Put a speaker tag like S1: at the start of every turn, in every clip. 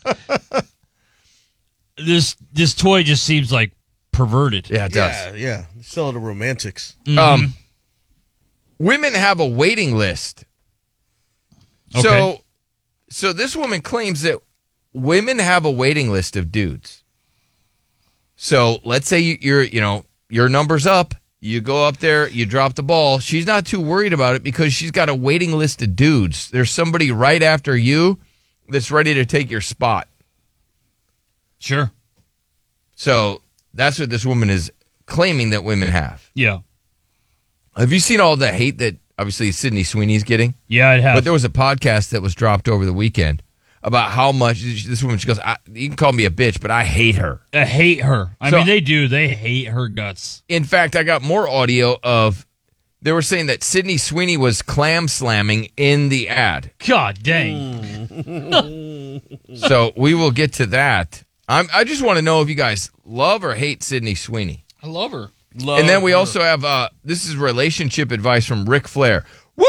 S1: This toy just seems like perverted.
S2: Yeah, it does.
S3: Yeah. Sell it to romantics.
S2: Women have a waiting list.
S1: Okay.
S2: So this woman claims that women have a waiting list of dudes. So let's say your number's up. You go up there, you drop the ball. She's not too worried about it because she's got a waiting list of dudes. There's somebody right after you that's ready to take your spot.
S1: Sure.
S2: So that's what this woman is claiming that women have.
S1: Yeah.
S2: Have you seen all the hate that obviously Sydney Sweeney's getting?
S1: Yeah, I have.
S2: But there was a podcast that was dropped over the weekend about how much this woman, she goes, you can call me a bitch, but I hate her.
S1: I hate her. I
S2: So-
S1: mean, they do. They hate her guts.
S2: In fact, I got more audio of, they were saying that Sydney Sweeney was clam slamming in the ad.
S1: God dang.
S2: So we will get to that. I just want to know if you guys love or hate Sydney Sweeney.
S1: I love her.
S2: And then we also have, this is relationship advice from Ric Flair. Woo!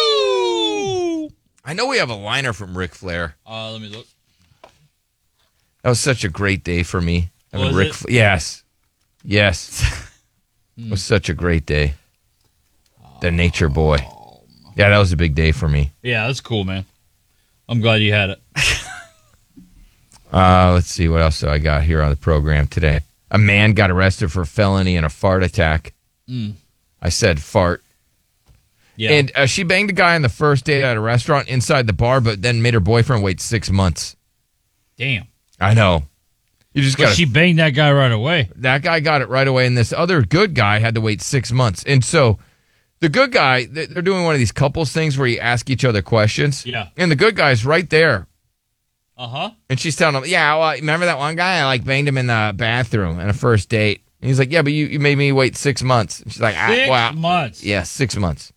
S2: I know we have a liner from Ric Flair.
S1: Let me look.
S2: That was such a great day for me.
S1: Was it?
S2: Yes. It was such a great day. The nature boy. Yeah, that was a big day for me.
S1: Yeah, that's cool, man. I'm glad you had it.
S2: Let's see what else do I got here on the program today. A man got arrested for felony and a fart attack. I said fart.
S1: Yeah.
S2: And she banged a guy on the first date at a restaurant inside the bar, but then made her boyfriend wait 6 months.
S1: Damn.
S2: I know. You just
S1: But
S2: got
S1: she banged that guy right away.
S2: That guy got it right away, and this other good guy had to wait 6 months. And so the good guy, they're doing one of these couples things where you ask each other questions.
S1: Yeah.
S2: And the good guy's right there.
S1: Uh-huh.
S2: And she's telling him, yeah, well, remember that one guy? I banged him in the bathroom on a first date. And he's like, yeah, but you made me wait 6 months. And she's like,
S1: 6 months.
S2: Yeah, 6 months.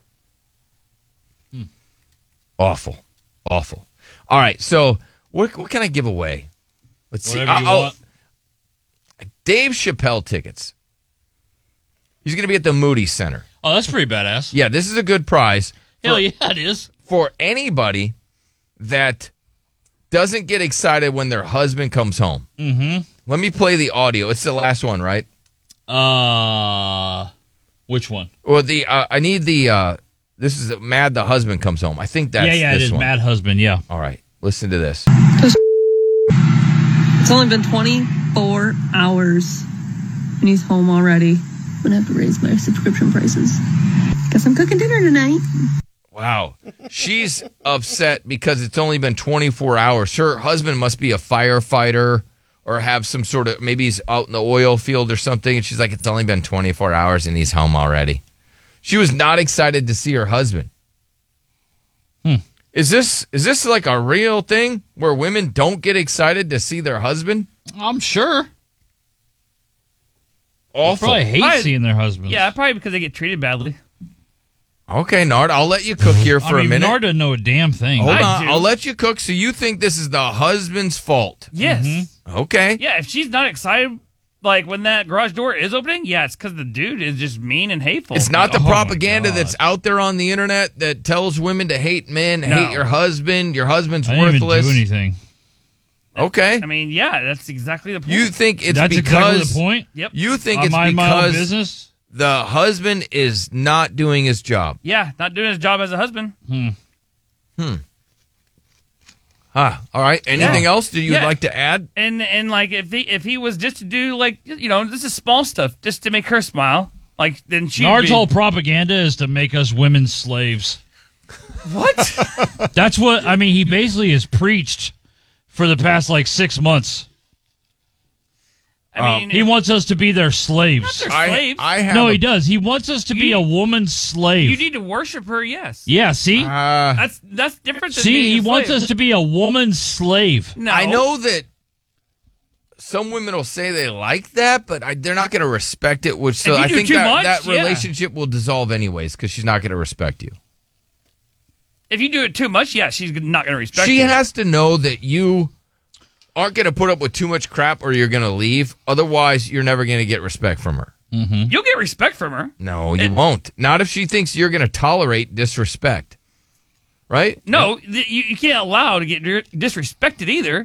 S2: Awful. All right, so what can I give away? Let's see.
S1: Whatever you want.
S2: Dave Chappelle tickets. He's going to be at the Moody Center.
S1: Oh, that's pretty badass.
S2: Yeah, this is a good prize.
S1: Hell yeah, it is.
S2: For anybody that doesn't get excited when their husband comes home.
S1: Mm-hmm.
S2: Let me play the audio. It's the last one, right?
S1: Which one?
S2: Well, I need the. This is Mad the husband comes home. I think that's
S1: Yeah,
S2: this
S1: it is
S2: one.
S1: Mad Husband, yeah.
S2: All right, listen to this.
S4: It's only been 24 hours and he's home already. I'm gonna have to raise my subscription prices. Guess I'm cooking dinner tonight.
S2: Wow. She's upset because it's only been 24 hours. Her husband must be a firefighter or have some sort of, maybe he's out in the oil field or something. And she's like, it's only been 24 hours and he's home already. She was not excited to see her husband. Is this like a real thing where women don't get excited to see their husband?
S1: I'm sure.
S2: Awful.
S1: Probably hate seeing their husbands.
S5: Yeah, probably because they get treated badly.
S2: Okay, Nard, I'll let you cook here for a minute.
S1: Nard doesn't know a damn thing.
S2: Hold
S5: I
S2: on,
S5: do.
S2: I'll let you cook. So you think this is the husband's fault?
S5: Yes.
S2: Okay.
S5: Yeah, if she's not excited, like when that garage door is opening, yeah, it's because the dude is just mean and hateful.
S2: It's not the
S1: Oh, my
S2: propaganda
S1: God.
S2: that's out there on the internet that tells women to hate men,
S5: No.
S2: hate your husband's
S1: I didn't
S2: worthless.
S1: even do anything.
S2: Okay.
S5: I mean, yeah, that's exactly the point.
S2: You think it's
S1: That's
S2: because
S1: exactly the point?
S5: Yep.
S2: you think
S1: I
S2: it's
S1: mind my own
S2: because
S1: business?
S2: the husband is not doing his job.
S5: Yeah, not doing his job as a husband.
S2: All right. Anything
S5: Yeah.
S2: else that you'd
S5: Yeah.
S2: like to add?
S5: And like if he was just to do like this is small stuff just to make her smile, like then she.
S1: Nard's whole propaganda is to make us women slaves.
S5: What?
S1: That's what, I mean, he basically has preached for the past 6 months.
S5: I mean,
S1: He wants us to be their slaves.
S5: they're slaves.
S2: I have
S1: No, he does. He wants us to be a woman's slave.
S5: You need to worship her. Yes.
S1: Yeah, see?
S5: That's different. Than
S1: See,
S5: being
S1: he
S5: a
S1: wants
S5: slave.
S1: us to be a woman's slave.
S5: No,
S2: I know that some women will say they like that, but they're not going to respect it. Which so
S5: If you
S2: I
S5: do
S2: think
S5: too
S2: that,
S5: much,
S2: that
S5: yeah.
S2: relationship will dissolve anyways because she's not going to respect you.
S5: If you do it too much, yeah, she's not going to respect
S2: She
S5: you.
S2: has to know that you aren't going to put up with too much crap or you're going to leave. Otherwise, you're never going to get respect from her.
S5: You'll get respect from her.
S2: No, you won't. Not if she thinks you're going to tolerate disrespect. Right?
S5: No, you can't allow to get disrespected either.